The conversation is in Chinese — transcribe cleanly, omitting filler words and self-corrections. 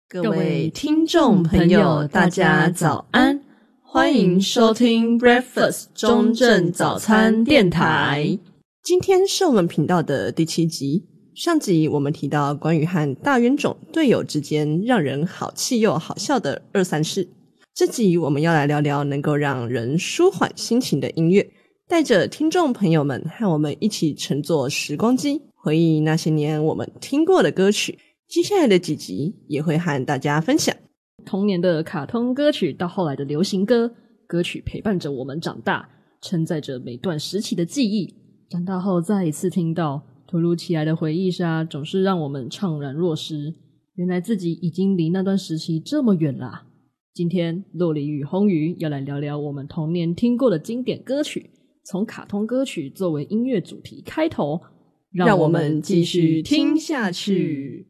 各位听众朋友大家早安，欢迎收听 Breakfast 中正早餐电台。今天是我们频道的第7集，上集我们提到关于和大冤种队友之间让人好气又好笑的2-3事，这集我们要来聊聊能够让人舒缓心情的音乐，带着听众朋友们和我们一起乘坐时光机，回忆那些年我们听过的歌曲。接下来的几集也会和大家分享童年的卡通歌曲到后来的流行歌，歌曲陪伴着我们长大，承载着每段时期的记忆。长大后再一次听到，突如其来的回忆杀总是让我们怅然若失，原来自己已经离那段时期这么远啦。今天洛里与红鱼要来聊聊我们童年听过的经典歌曲，从卡通歌曲作为音乐主题开头，让我们继续听下去。